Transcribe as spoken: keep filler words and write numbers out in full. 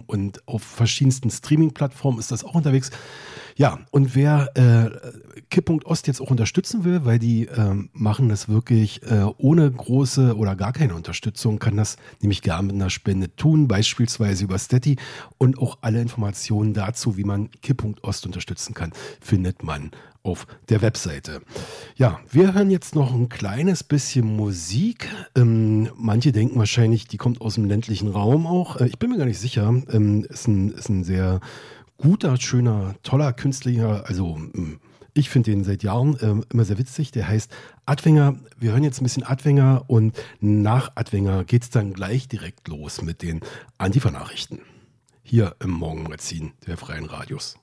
und auf verschiedensten Streaming-Plattformen ist das auch unterwegs. Ja, und wer äh, Kipp.Punkt Ost jetzt auch unterstützen will, weil die äh, machen das wirklich äh, ohne große oder gar keine Unterstützung, kann das nämlich gerne mit einer Spende tun, beispielsweise über Steady. Und auch alle Informationen dazu, wie man Kipp.Punkt Ost unterstützen kann, findet man auf der Webseite. Ja, wir hören jetzt noch ein kleines bisschen Musik. Ähm, manche denken wahrscheinlich, die kommt aus dem ländlichen Raum auch. Äh, ich bin mir gar nicht sicher. Ähm, ist ein, ist ein sehr guter, schöner, toller Künstler. Also ich finde den seit Jahren äh, immer sehr witzig. Der heißt Adwenger. Wir hören jetzt ein bisschen Adwenger und nach Adwenger geht es dann gleich direkt los mit den Antifa-Nachrichten. Hier im Morgenmagazin der Freien Radios.